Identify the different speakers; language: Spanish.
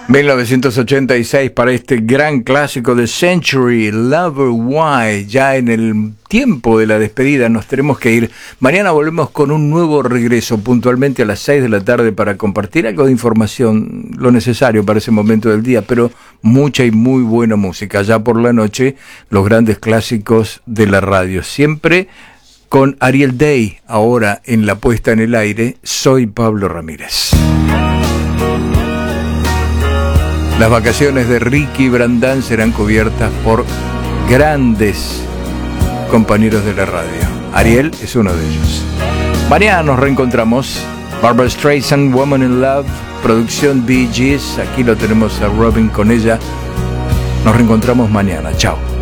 Speaker 1: 1986 para este gran clásico de Century, Lover Why. Ya en el tiempo de la despedida nos tenemos que ir. Mañana volvemos con un nuevo regreso puntualmente a las 6 de la tarde para compartir algo de información, lo necesario para ese momento del día, pero mucha y muy buena música. Ya por la noche, los grandes clásicos de la radio. Siempre con Ariel Day, ahora en la puesta en el aire. Soy Pablo Ramírez. Las vacaciones de Ricky Brandán serán cubiertas por grandes compañeros de la radio. Ariel es uno de ellos. Mañana nos reencontramos. Barbra Streisand, Woman in Love, producción Bee Gees. Aquí lo tenemos a Robin con ella. Nos reencontramos mañana. Chao.